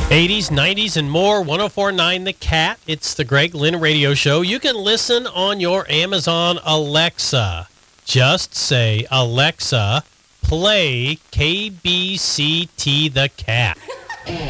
80s, 90s, and more. 104.9 The Cat. It's the Greg Lynn Radio Show. You can listen on your Amazon Alexa. Just say, Alexa, play KBCT The Cat.